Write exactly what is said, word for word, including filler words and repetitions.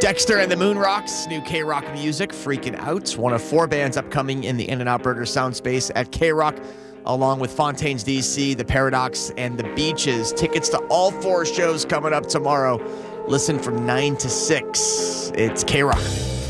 Dexter and the Moon Rocks, new K-Rock music, Freaking Out. One of four bands upcoming in the In-N-Out Burger sound space at K-Rock, along with Fontaines D C, The Paradox, and The Beaches. Tickets to all four shows coming up tomorrow. Listen from nine to six. It's K-Rock.